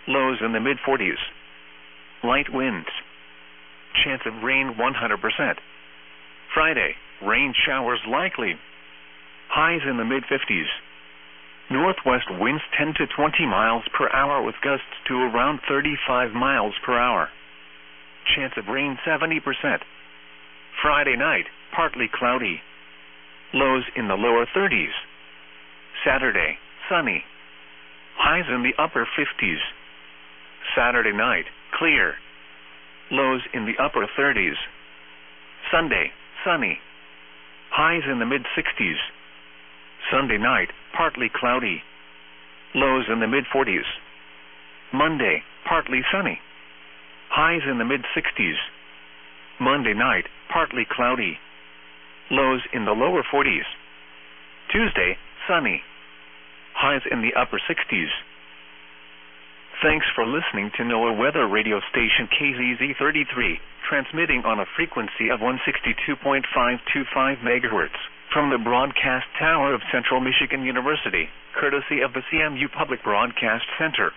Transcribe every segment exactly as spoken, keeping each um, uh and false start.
Lows in the mid forties. Light winds. Chance of rain one hundred percent. Friday, rain showers likely. Highs in the mid fifties. Northwest winds ten to twenty miles per hour with gusts to around thirty-five miles per hour. Chance of rain seventy percent. Friday night, partly cloudy. Lows in the lower thirties. Saturday, sunny. Highs in the upper fifties. Saturday night, clear. Lows in the upper thirties. Sunday, sunny. Highs in the mid sixties. Sunday night, partly cloudy. Lows in the mid forties. Monday, partly sunny. Highs in the mid sixties. Monday night, partly cloudy. Lows in the lower forties. Tuesday, sunny. Highs in the upper sixties. Thanks for listening to NOAA Weather Radio Station K Z Z thirty-three, transmitting on a frequency of one sixty-two point five two five megahertz from the broadcast tower of Central Michigan University, courtesy of the C M U Public Broadcast Center.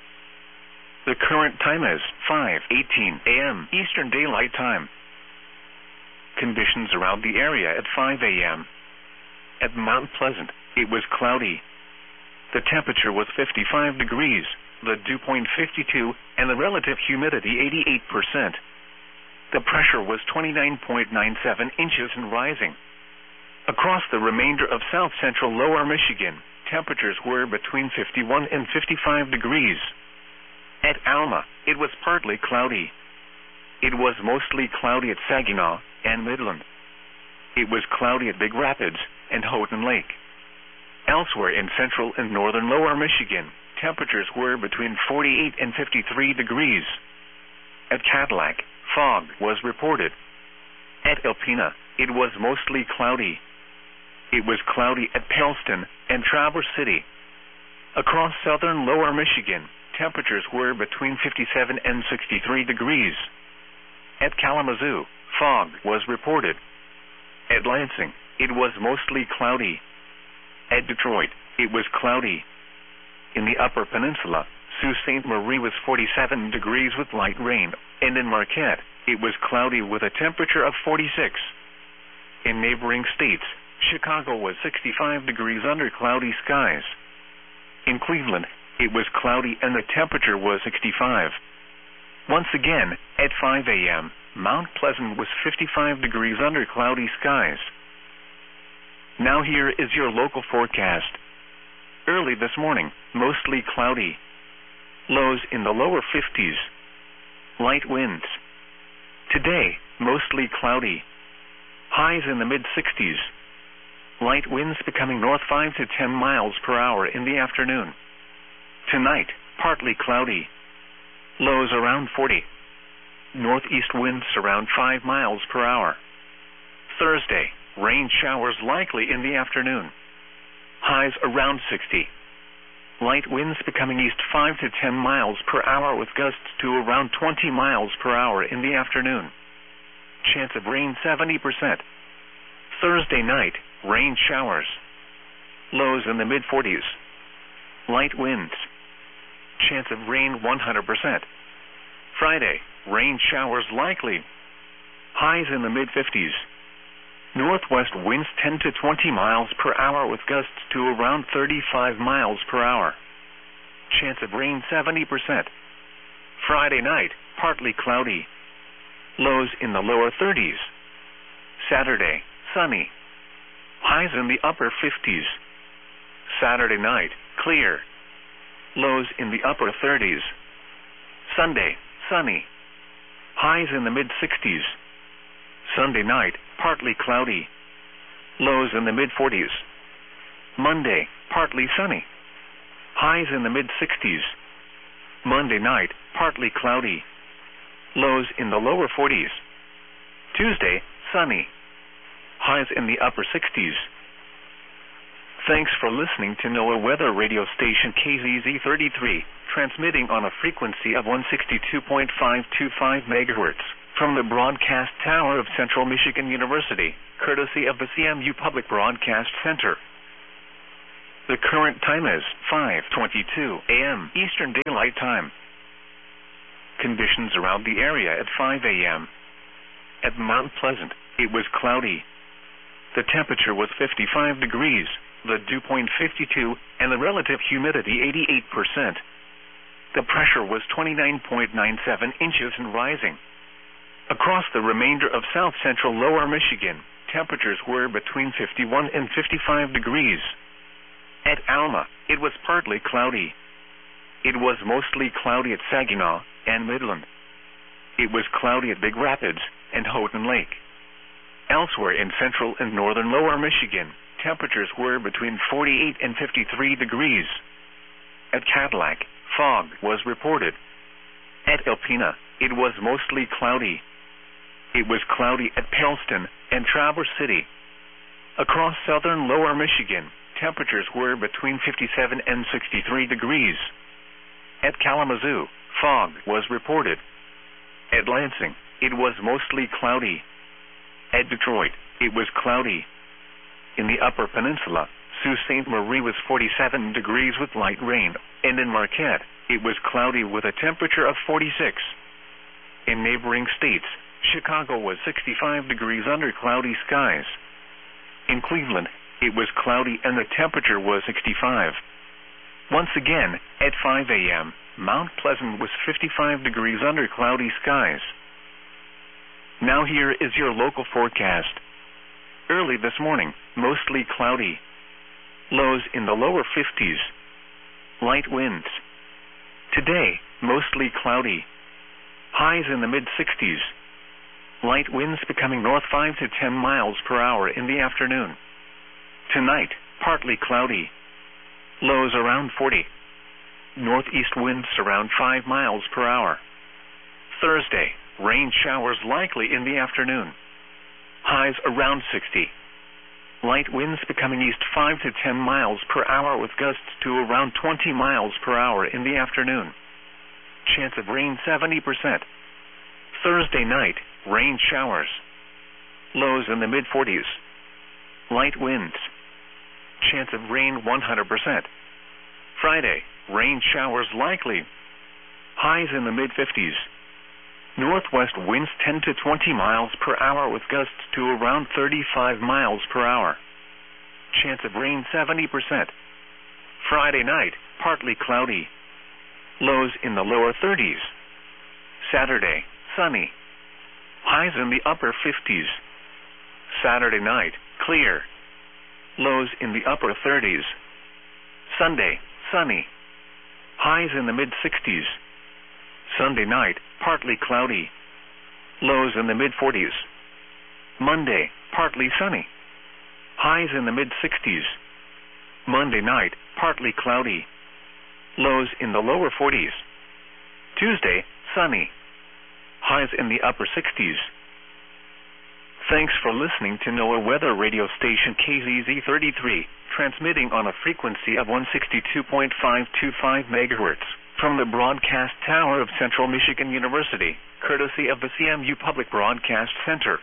The current time is five eighteen a m Eastern Daylight Time. Conditions around the area at five a m At Mount Pleasant, it was cloudy. The temperature was fifty-five degrees, the dew point fifty-two, and the relative humidity eighty-eight percent. The pressure was twenty-nine point nine seven inches and rising. Across the remainder of south central lower Michigan, temperatures were between fifty-one and fifty-five degrees. At Alma, it was partly cloudy. It was mostly cloudy at Saginaw and Midland. It was cloudy at Big Rapids and Houghton Lake. Elsewhere in central and northern lower Michigan, temperatures were between forty-eight and fifty-three degrees. At Cadillac, fog was reported. At Alpena, it was mostly cloudy. It was cloudy at Paleston and Traverse City. Across southern lower Michigan, temperatures were between fifty-seven and sixty-three degrees. At Kalamazoo, fog was reported. At Lansing, it was mostly cloudy. At Detroit, it was cloudy. In the Upper Peninsula, Sault Ste. Marie was forty-seven degrees with light rain, and in Marquette, it was cloudy with a temperature of forty-six. In neighboring states, Chicago was sixty-five degrees under cloudy skies. In Cleveland, it was cloudy and the temperature was sixty-five. Once again, at five a m, Mount Pleasant was fifty-five degrees under cloudy skies. Now here is your local forecast. Early this morning, mostly cloudy. Lows in the lower fifties. Light winds. Today, mostly cloudy. Highs in the mid sixties. Light winds becoming north five to ten miles per hour in the afternoon. Tonight, partly cloudy. Lows around forty. Northeast winds around five miles per hour. Thursday, rain showers likely in the afternoon. Highs around sixty. Light winds becoming east five to ten miles per hour with gusts to around twenty miles per hour in the afternoon. Chance of rain seventy percent. Thursday night, rain showers. Lows in the mid forties. Light winds. Chance of rain one hundred percent. Friday, rain showers likely. Highs in the mid fifties. Northwest winds ten to twenty miles per hour with gusts to around thirty-five miles per hour. Chance of rain seventy percent. Friday night, partly cloudy. Lows in the lower thirties. Saturday, sunny. Highs in the upper fifties. Saturday night, clear. Lows in the upper thirties. Sunday, sunny. Highs in the mid sixties. Sunday night, partly cloudy. Lows in the mid forties. Monday, partly sunny. Highs in the mid sixties. Monday night, partly cloudy. Lows in the lower forties. Tuesday, sunny. Highs in the upper sixties. Thanks for listening to NOAA Weather Radio Station K Z Z thirty-three, transmitting on a frequency of one sixty-two point five two five megahertz from the broadcast tower of Central Michigan University, courtesy of the C M U Public Broadcast Center. The current time is five twenty-two a m Eastern Daylight Time. Conditions around the area at five a m At Mount Pleasant, it was cloudy. The temperature was fifty-five degrees, the dew point fifty-two, and the relative humidity eighty-eight percent. The pressure was twenty-nine point nine seven inches and rising. Across the remainder of south-central lower Michigan, temperatures were between fifty-one and fifty-five degrees. At Alma, it was partly cloudy. It was mostly cloudy at Saginaw and Midland. It was cloudy at Big Rapids and Houghton Lake. Elsewhere in central and northern lower Michigan, temperatures were between forty-eight and fifty-three degrees. At Cadillac, fog was reported. At Alpena, it was mostly cloudy. It was cloudy at Peralston and Traverse City. Across southern lower Michigan, temperatures were between fifty-seven and sixty-three degrees. At Kalamazoo, fog was reported. At Lansing, it was mostly cloudy. At Detroit, it was cloudy. In the Upper Peninsula, Sault Ste. Marie was forty-seven degrees with light rain, and in Marquette, it was cloudy with a temperature of forty-six. In neighboring states, Chicago was sixty-five degrees under cloudy skies. In Cleveland, it was cloudy and the temperature was sixty-five. Once again, at five a m, Mount Pleasant was fifty-five degrees under cloudy skies. Now here is your local forecast. Early this morning, mostly cloudy. Lows in the lower fifties. Light winds. Today, mostly cloudy. Highs in the mid-sixties. Light winds becoming north five to ten miles per hour in the afternoon. Tonight, partly cloudy. Lows around forty. Northeast winds around five miles per hour. Thursday, rain showers likely in the afternoon. Highs around sixty. Light winds becoming east five to ten miles per hour with gusts to around twenty miles per hour in the afternoon. Chance of rain seventy percent. Thursday night, rain showers. Lows in the mid-forties. Light winds. Chance of rain one hundred percent. Friday, rain showers likely. Highs in the mid-fifties. Northwest winds ten to twenty miles per hour with gusts to around thirty-five miles per hour. Chance of rain seventy percent. Friday night, partly cloudy. Lows in the lower thirties. Saturday, sunny. Highs in the upper fifties. Saturday night, clear. Lows in the upper thirties. Sunday, sunny. Highs in the mid-sixties. Sunday night, partly cloudy. Lows in the mid-forties. Monday, partly sunny. Highs in the mid-sixties. Monday night, partly cloudy. Lows in the lower forties. Tuesday, sunny. Highs in the upper sixties. Thanks for listening to NOAA Weather Radio Station K Z Z thirty-three, transmitting on a frequency of one sixty-two point five two five megahertz from the broadcast tower of Central Michigan University, courtesy of the C M U Public Broadcast Center.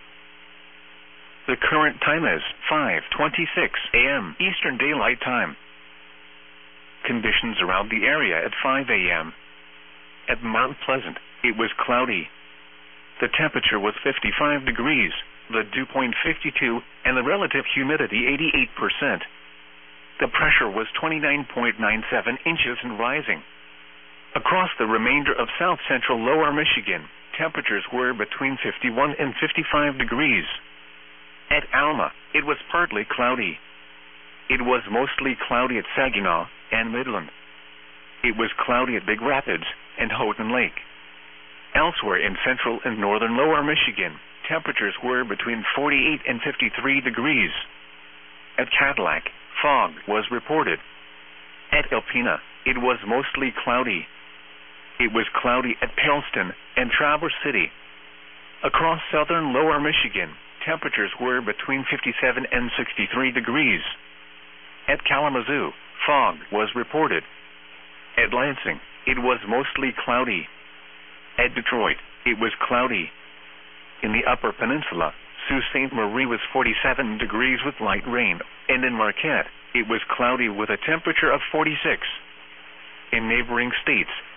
The current time is five twenty-six a m Eastern Daylight Time. Conditions around the area at five a m At Mount Pleasant, it was cloudy. The temperature was fifty-five degrees, the dew point fifty-two, and the relative humidity eighty-eight percent. The pressure was twenty-nine point nine seven inches and rising. Across the remainder of south-central lower Michigan, temperatures were between fifty-one and fifty-five degrees. At Alma, it was partly cloudy. It was mostly cloudy at Saginaw and Midland. It was cloudy at Big Rapids and Houghton Lake. Elsewhere in central and northern lower Michigan, temperatures were between forty-eight and fifty-three degrees. At Cadillac, fog was reported. At Alpena, it was mostly cloudy. It was cloudy at Peralston and Traverse City. Across southern lower Michigan, temperatures were between fifty-seven and sixty-three degrees. At Kalamazoo, fog was reported. At Lansing, it was mostly cloudy. At Detroit, it was cloudy. In the Upper Peninsula, Sault Ste. Marie was forty-seven degrees with light rain, and in Marquette, it was cloudy with a temperature of forty-six. In neighboring states,